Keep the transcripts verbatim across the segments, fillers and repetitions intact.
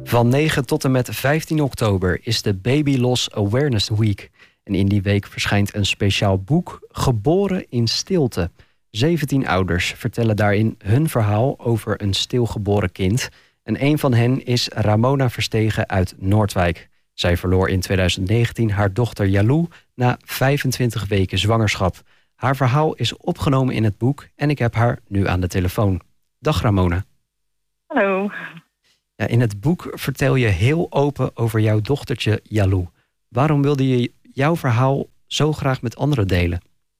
Van negen tot en met vijftien oktober is de Baby Loss Awareness Week. En in die week verschijnt een speciaal boek, Geboren in Stilte. zeventien ouders vertellen daarin hun verhaal over een stilgeboren kind. En een van hen is Ramona Verstegen uit Noordwijk. Zij verloor in tweeduizend negentien haar dochter Jalou na vijfentwintig weken zwangerschap. Haar verhaal is opgenomen in het boek en ik heb haar nu aan de telefoon. Dag Ramona. Hallo. Ja, in het boek vertel je heel open over jouw dochtertje Jalou. Waarom wilde je jouw verhaal zo graag met anderen delen?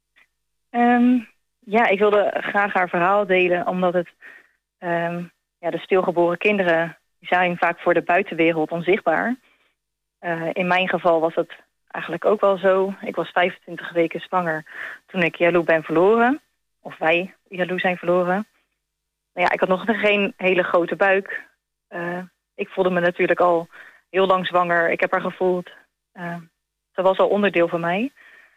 Um, ja, ik wilde graag haar verhaal delen, omdat het um, ja, de stilgeboren kinderen die zijn vaak voor de buitenwereld onzichtbaar. Uh, in mijn geval was het eigenlijk ook wel zo. Ik was vijfentwintig weken zwanger toen ik Jalou ben verloren. Of wij Jalou zijn verloren. Nou ja, ik had nog geen hele grote buik. Uh, ik voelde me natuurlijk al heel lang zwanger. Ik heb haar gevoeld. Uh, ze was al onderdeel van mij.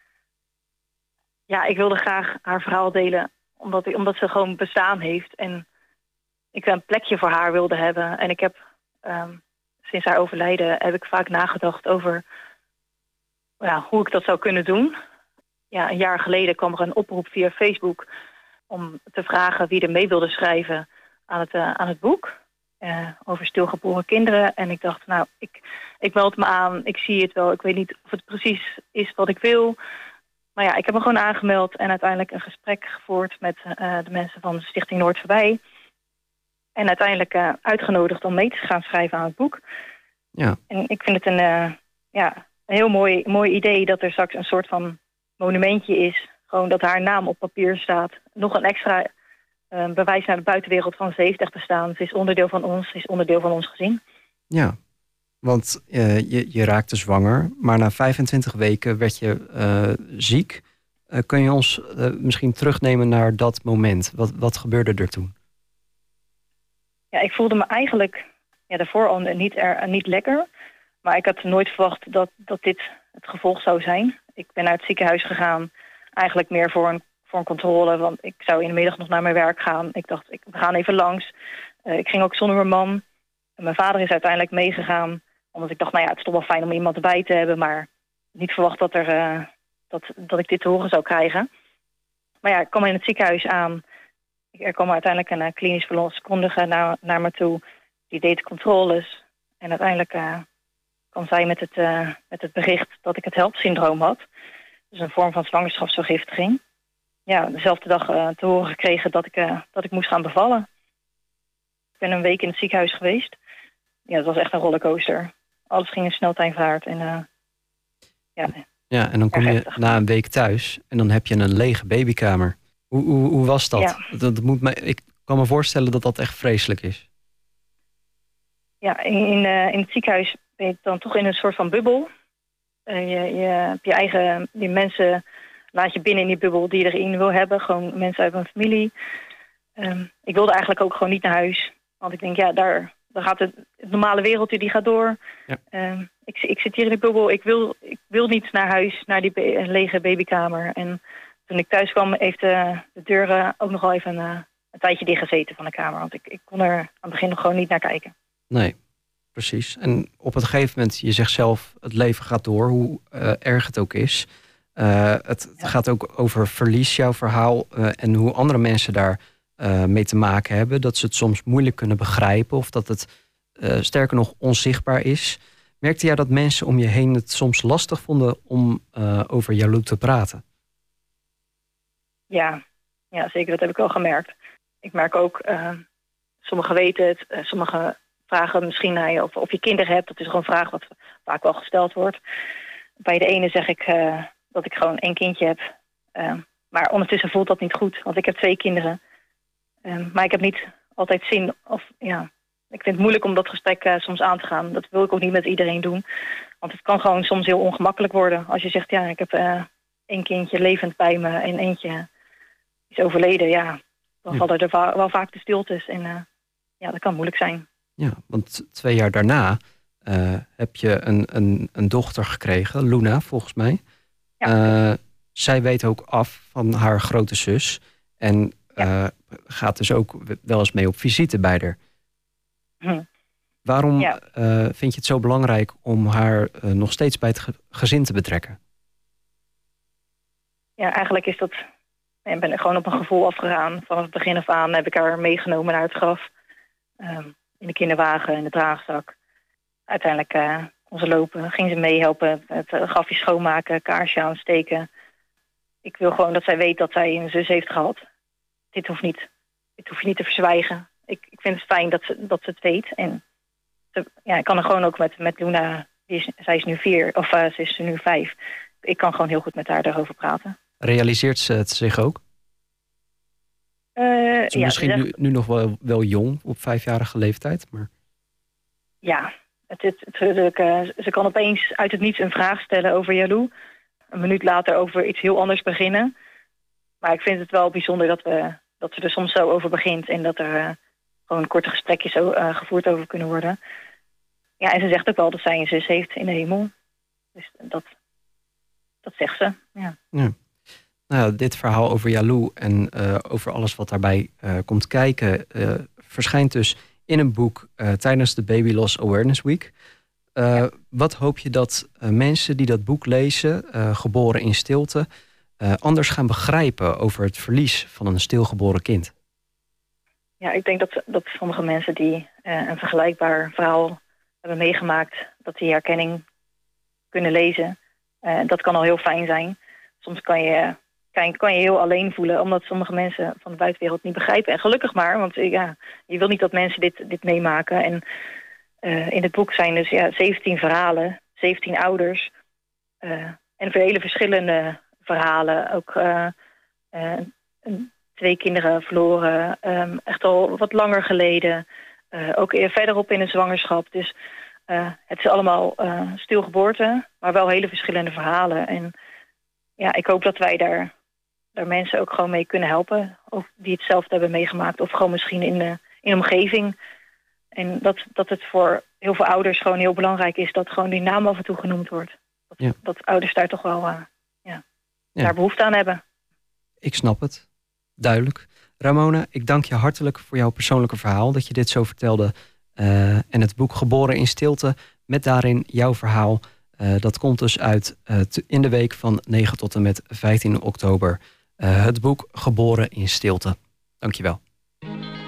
Ja, ik wilde graag haar verhaal delen. Omdat, ik, omdat ze gewoon bestaan heeft. En ik een plekje voor haar wilde hebben. En ik heb um, sinds haar overlijden heb ik vaak nagedacht over ja, hoe ik dat zou kunnen doen. Ja, een jaar geleden kwam er een oproep via Facebook om te vragen wie er mee wilde schrijven aan het, uh, aan het boek. Uh, over stilgeboren kinderen. En ik dacht, nou, ik, ik meld me aan. Ik zie het wel. Ik weet niet of het precies is wat ik wil. Maar ja, ik heb me gewoon aangemeld en uiteindelijk een gesprek gevoerd met uh, de mensen van de Stichting Noord Voorbij. En uiteindelijk uh, uitgenodigd om mee te gaan schrijven aan het boek. Ja. En ik vind het een, uh, ja, een heel mooi, mooi idee dat er straks een soort van monumentje is. Gewoon dat haar naam op papier staat. Nog een extra uh, bewijs naar de buitenwereld van ze heeft echt bestaan. Ze is onderdeel van ons, ze is onderdeel van ons gezin. Ja, want uh, je, je raakte zwanger, maar na vijfentwintig weken werd je uh, ziek. Uh, kun je ons uh, misschien terugnemen naar dat moment? Wat, wat gebeurde er toen? Ja, ik voelde me eigenlijk ja, daarvoor al niet, er, niet lekker. Maar ik had nooit verwacht dat, dat dit het gevolg zou zijn. Ik ben naar het ziekenhuis gegaan, eigenlijk meer voor een, voor een controle. Want ik zou in de middag nog naar mijn werk gaan. Ik dacht, ik, we gaan even langs. Uh, ik ging ook zonder mijn man. En mijn vader is uiteindelijk meegegaan. Omdat ik dacht, nou ja, het is toch wel fijn om iemand erbij te hebben. Maar niet verwacht dat, er, uh, dat, dat ik dit te horen zou krijgen. Maar ja, ik kwam in het ziekenhuis aan. Er kwam uiteindelijk een uh, klinisch verloskundige naar, naar me toe. Die deed de controles. En uiteindelijk uh, kwam zij met het, uh, met het bericht dat ik het HELP-syndroom had. Dus een vorm van zwangerschapsvergiftiging. Ja, dezelfde dag uh, te horen gekregen dat ik, uh, dat ik moest gaan bevallen. Ik ben een week in het ziekenhuis geweest. Ja, het was echt een rollercoaster. Alles ging in sneltreinvaart. En, uh, ja, ja, en dan kom je na een week thuis en dan heb je een lege babykamer. Hoe, hoe, hoe was dat? Ja. dat, dat moet me, ik kan me voorstellen dat dat echt vreselijk is. Ja, in, in, uh, in het ziekenhuis ben je dan toch in een soort van bubbel. Uh, je, je hebt je eigen die mensen laat je binnen in die bubbel die je erin wil hebben. Gewoon mensen uit mijn familie. Um, ik wilde eigenlijk ook gewoon niet naar huis. Want ik denk, ja, daar, daar gaat het, het normale wereldje die gaat door. Ja. Um, ik, ik zit hier in de bubbel. Ik wil, ik wil niet naar huis, naar die be- lege babykamer. En toen ik thuis kwam, heeft de, de deuren ook nog wel even een, een tijdje dichtgezeten van de kamer. Want ik, ik kon er aan het begin nog gewoon niet naar kijken. Nee, precies. En op een gegeven moment, je zegt zelf, het leven gaat door, hoe uh, erg het ook is. Uh, het ja. gaat ook over verlies, jouw verhaal. Uh, en hoe andere mensen daar uh, mee te maken hebben. Dat ze het soms moeilijk kunnen begrijpen. Of dat het uh, sterker nog onzichtbaar is. Merkte jij dat mensen om je heen het soms lastig vonden om uh, over Jalou te praten? Ja. ja, zeker. Dat heb ik wel gemerkt. Ik merk ook, uh, sommigen weten het. Uh, sommigen vragen misschien naar je of, of je kinderen hebt. Dat is gewoon een vraag wat vaak wel gesteld wordt. Bij de ene zeg ik uh, dat ik gewoon één kindje heb. Uh, maar ondertussen voelt dat niet goed. Want ik heb twee kinderen. Uh, maar ik heb niet altijd zin. Of, ja, ik vind het moeilijk om dat gesprek uh, soms aan te gaan. Dat wil ik ook niet met iedereen doen. Want het kan gewoon soms heel ongemakkelijk worden. Als je zegt, ja, ik heb uh, één kindje levend bij me. En eentje is overleden. Ja, dan vallen er va- wel vaak de stiltes. En uh, ja, dat kan moeilijk zijn. Ja, want twee jaar daarna uh, heb je een, een, een dochter gekregen, Luna, volgens mij. Ja. Uh, zij weet ook af van haar grote zus. En uh, ja. gaat dus ook wel eens mee op visite bij haar. Hm. Waarom Ja. uh, vind je het zo belangrijk om haar uh, nog steeds bij het ge gezin te betrekken? Ja, eigenlijk is dat... Ik ben gewoon op een gevoel afgegaan. Vanaf het begin af aan heb ik haar meegenomen naar het graf. Um, in de kinderwagen, in de draagzak. Uiteindelijk uh, kon ze lopen. Ging ze meehelpen, het uh, grafje schoonmaken, kaarsje aansteken. Ik wil gewoon dat zij weet dat zij een zus heeft gehad. Dit hoeft niet. Dit hoef je niet te verzwijgen. Ik, ik vind het fijn dat ze, dat ze het weet. En ze, ja, ik kan er gewoon ook met, met Luna... Die is, zij is nu vier, of uh, ze is nu vijf. Ik kan gewoon heel goed met haar daarover praten. Realiseert ze het zich ook? Uh, Is ja, misschien zegt, nu, nu nog wel, wel jong, op vijfjarige leeftijd. Maar... Ja, het is natuurlijk, uh, ze kan opeens uit het niets een vraag stellen over Yalou. Een minuut later over iets heel anders beginnen. Maar ik vind het wel bijzonder dat, we, dat ze er soms zo over begint. En dat er uh, gewoon korte gesprekjes zo, uh, gevoerd over kunnen worden. Ja, en ze zegt ook wel dat zij een zus heeft in de hemel. Dus dat, dat zegt ze, ja. ja. Nou, dit verhaal over Yalou en uh, over alles wat daarbij uh, komt kijken... Uh, verschijnt dus in een boek uh, tijdens de Baby Loss Awareness Week. Uh, ja. Wat hoop je dat uh, mensen die dat boek lezen, uh, geboren in stilte... Uh, anders gaan begrijpen over het verlies van een stilgeboren kind? Ja, ik denk dat, dat sommige mensen die uh, een vergelijkbaar verhaal hebben meegemaakt... dat die herkenning kunnen lezen. Uh, dat kan al heel fijn zijn. Soms kan je... Kan, kan je heel alleen voelen, omdat sommige mensen van de buitenwereld niet begrijpen. En gelukkig maar, want ja, je wil niet dat mensen dit, dit meemaken. En uh, in het boek zijn dus ja, zeventien verhalen, zeventien ouders. Uh, en voor hele verschillende verhalen. Ook uh, uh, twee kinderen verloren, um, echt al wat langer geleden. Uh, ook verderop in een zwangerschap. Dus uh, het is allemaal uh, stilgeboorte, maar wel hele verschillende verhalen. En ja, ik hoop dat wij daar... daar mensen ook gewoon mee kunnen helpen. Of die hetzelfde hebben meegemaakt. Of gewoon misschien in de, in de omgeving. En dat, dat het voor heel veel ouders gewoon heel belangrijk is... dat gewoon die naam af en toe genoemd wordt. Dat, ja. dat ouders daar toch wel uh, ja, ja. daar behoefte aan hebben. Ik snap het. Duidelijk. Ramona, ik dank je hartelijk voor jouw persoonlijke verhaal... dat je dit zo vertelde. Uh, en het boek Geboren in Stilte... met daarin jouw verhaal... Uh, dat komt dus uit uh, in de week van negen tot en met vijftien oktober... Uh, het boek Geboren in Stilte. Dank je wel.